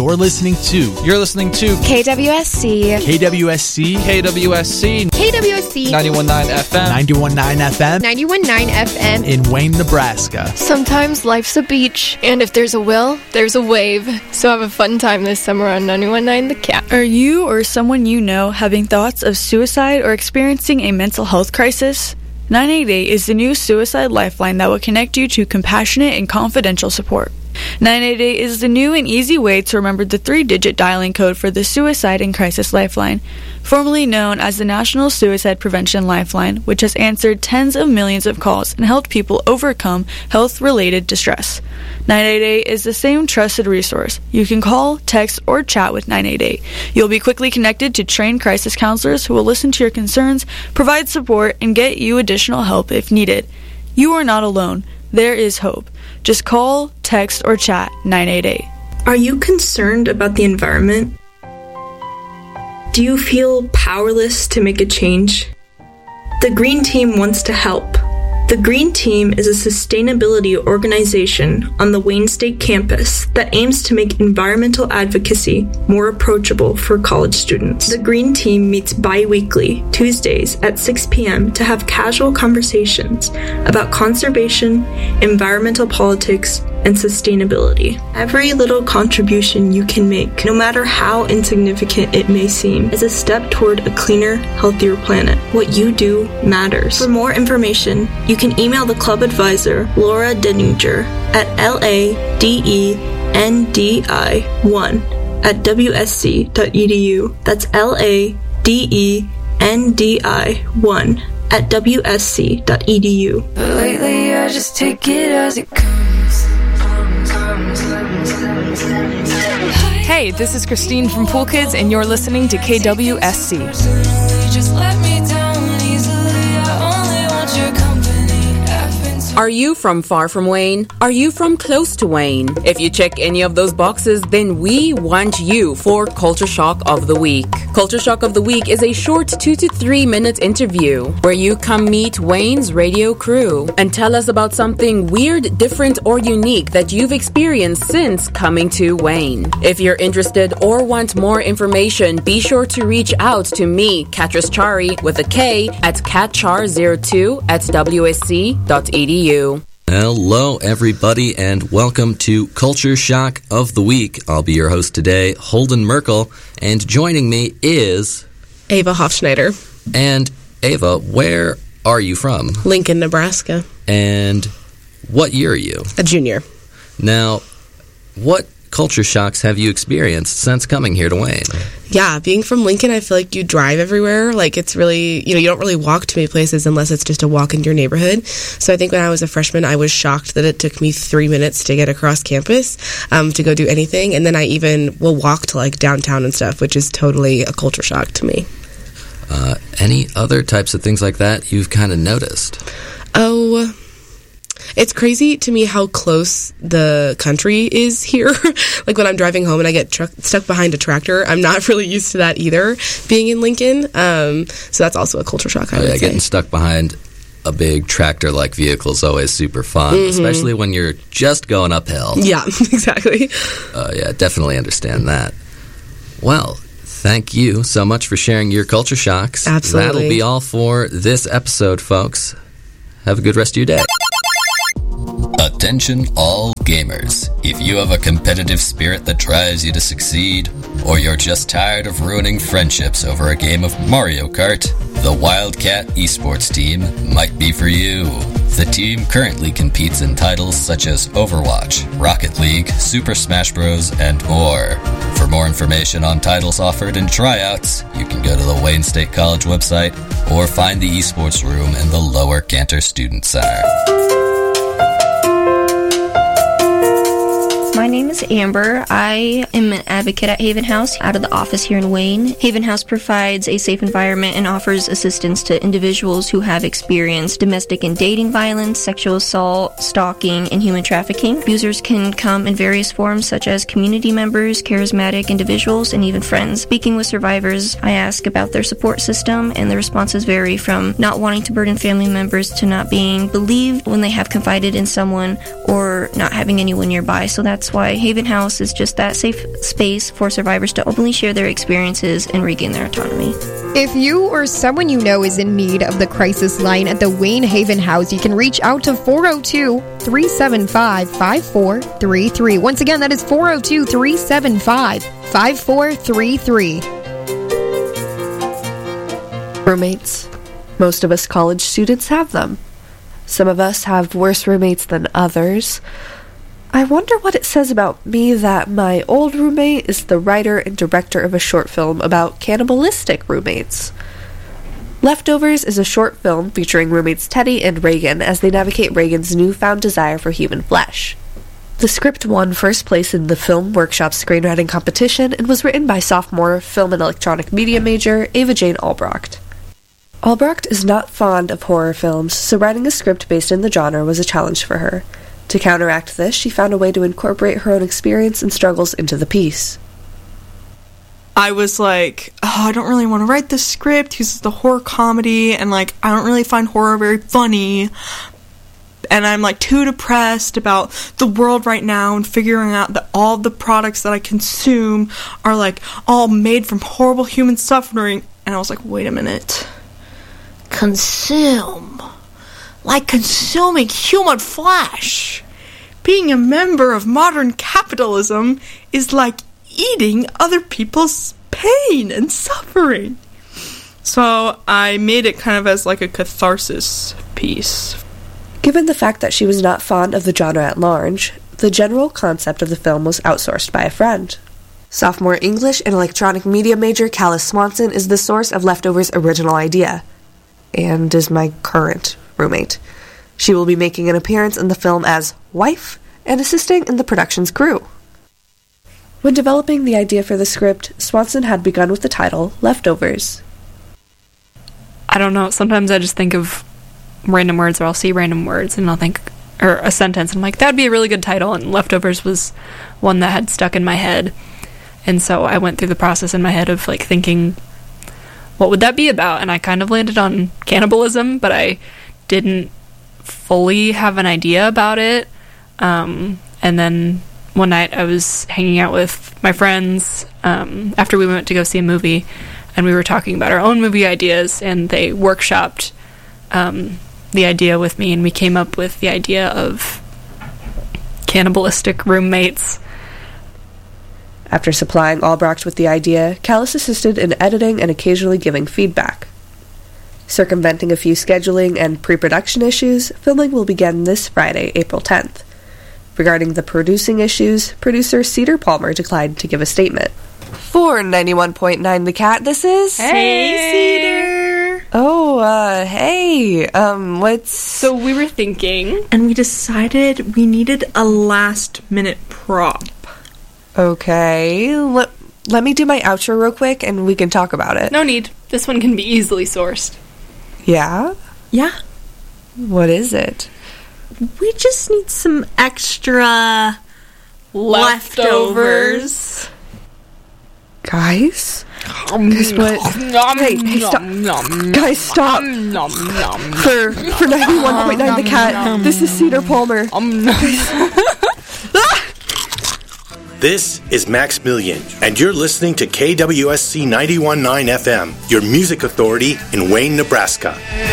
You're listening to KWSC. KWSC. KWSC. KWSC. 91.9 FM. 91.9 FM 91.9 FM. in Wayne, Nebraska. Sometimes life's a beach, and if there's a will, there's a wave. So have a fun time this summer on 91.9 The Cat. Are you or someone you know having thoughts of suicide or experiencing a mental health crisis? 988 is the new suicide lifeline that will connect you to compassionate and confidential support. 988 is the new and easy way to remember the 3-digit dialing code for the Suicide and Crisis Lifeline, formerly known as the National Suicide Prevention Lifeline, which has answered tens of millions of calls and helped people overcome health-related distress. 988 is the same trusted resource. You can call, text, or chat with 988. You'll be quickly connected to trained crisis counselors who will listen to your concerns, provide support, and get you additional help if needed. You are not alone. There is hope. Just call, text, or chat 988. Are you concerned about the environment? Do you feel powerless to make a change? The Green Team wants to help. The Green Team is a sustainability organization on the Wayne State campus that aims to make environmental advocacy more approachable for college students. The Green Team meets bi-weekly, Tuesdays at 6 p.m. to have casual conversations about conservation, environmental politics, and sustainability. Every little contribution you can make, no matter how insignificant it may seem, is a step toward a cleaner, healthier planet. What you do matters. For more information, you can email the club advisor, Laura Denninger, at ladendi1@wsc.edu. That's ladendi1@wsc.edu. But lately I just take it as it comes. Hey, this is Christine from Pool Kids, and you're listening to KWSC. Just let me down easily. I only want your company. Are you from far from Wayne? Are you from close to Wayne? If you check any of those boxes, then we want you for Culture Shock of the Week. Culture Shock of the Week is a short 2 to 3 minute interview where you come meet Wayne's radio crew and tell us about something weird, different, or unique that you've experienced since coming to Wayne. If you're interested or want more information, be sure to reach out to me, Katris Chari, with a K, at katchar02@wsc.edu. Hello, everybody, and welcome to Culture Shock of the Week. I'll be your host today, Holden Merkel, and joining me is Ava Hofschneider. And Ava, where are you from? Lincoln, Nebraska. And what year are you? A junior. Now, what culture shocks have you experienced since coming here to Wayne? Yeah, being from Lincoln, I feel like you drive everywhere. Like, it's really, you don't really walk to many places unless it's just a walk in your neighborhood. So I think when I was a freshman, I was shocked that it took me 3 minutes to get across campus to go do anything. And then I even will walk to, like, downtown and stuff, which is totally a culture shock to me. Any other types of things like that you've kind of noticed? Oh, it's crazy to me how close the country is here. Like when I'm driving home and I get stuck behind a tractor, I'm not really used to that either, being in Lincoln. So that's also a culture shock, I would say. Getting stuck behind a big tractor-like vehicle is always super fun, especially when you're just going uphill. Yeah, exactly. Yeah, definitely understand that. Well, thank you so much for sharing your culture shocks. Absolutely. That'll be all for this episode, folks. Have a good rest of your day. Attention all gamers. If you have a competitive spirit that drives you to succeed, or you're just tired of ruining friendships over a game of Mario Kart, the Wildcat Esports team might be for you. The team currently competes in titles such as Overwatch, Rocket League, Super Smash Bros., and more. For more information on titles offered and tryouts, you can go to the Wayne State College website or find the esports room in the Lower Cantor Student Center. My name is Amber. I am an advocate at Haven House out of the office here in Wayne. Haven House provides a safe environment and offers assistance to individuals who have experienced domestic and dating violence, sexual assault, stalking, and human trafficking. Abusers can come in various forms such as community members, charismatic individuals, and even friends. Speaking with survivors, I ask about their support system, and the responses vary from not wanting to burden family members to not being believed when they have confided in someone or or not having anyone nearby. So that's why Haven House is just that safe space for survivors to openly share their experiences and regain their autonomy. If you or someone you know is in need of the crisis line at the Wayne Haven House, you can reach out to 402-375-5433. Once again, that is 402-375-5433. Roommates. Most of us college students have them. Some of us have worse roommates than others. I wonder what it says about me that my old roommate is the writer and director of a short film about cannibalistic roommates. Leftovers is a short film featuring roommates Teddy and Reagan as they navigate Reagan's newfound desire for human flesh. The script won first place in the Film Workshop screenwriting competition and was written by sophomore film and electronic media major Ava Jane Albrecht. Albrecht is not fond of horror films, so writing a script based in the genre was a challenge for her. To counteract this, she found a way to incorporate her own experience and struggles into the piece. I was like, I don't really want to write this script because it's a horror comedy, and I don't really find horror very funny. And I'm too depressed about the world right now and figuring out that all the products that I consume are all made from horrible human suffering. And I was like, wait a minute. Consume. Like consuming human flesh. Being a member of modern capitalism is like eating other people's pain and suffering. So I made it kind of as a catharsis piece. Given the fact that she was not fond of the genre at large, the general concept of the film was outsourced by a friend. Sophomore English and electronic media major Callis Swanson is the source of Leftovers' original idea, and is my current roommate. She will be making an appearance in the film as wife and assisting in the production's crew. When developing the idea for the script, Swanson had begun with the title Leftovers. I don't know, sometimes I just think of random words, or I'll see random words and I'll think, or a sentence, and I'm like, that'd be a really good title, and Leftovers was one that had stuck in my head. And so I went through the process in my head of thinking, what would that be about? And I kind of landed on cannibalism, but I didn't fully have an idea about it. And then one night I was hanging out with my friends after we went to go see a movie, and we were talking about our own movie ideas, and they workshopped the idea with me, and we came up with the idea of cannibalistic roommates. After supplying Albrecht with the idea, Callis assisted in editing and occasionally giving feedback. Circumventing a few scheduling and pre-production issues, filming will begin this Friday, April 10th. Regarding the producing issues, producer Cedar Palmer declined to give a statement. For 91.9 The Cat, this is... Hey, Cedar! Oh, hey, what's... So we were thinking... And we decided we needed a last-minute prop. Okay, let me do my outro real quick and we can talk about it. No need. This one can be easily sourced. Yeah? Yeah. What is it? We just need some extra leftovers. Guys? Guys, what? Hey, stop. Guys, stop. For 91.9 The Cat, this is Cedar Palmer. This is Maximilian, and you're listening to KWSC 91.9 FM, your music authority in Wayne, Nebraska.